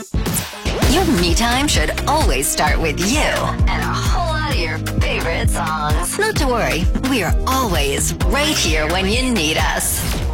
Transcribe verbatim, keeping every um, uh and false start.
Your me time should always start with you and a whole lot of your favorite songs. Not to worry, we are always right here when you need us.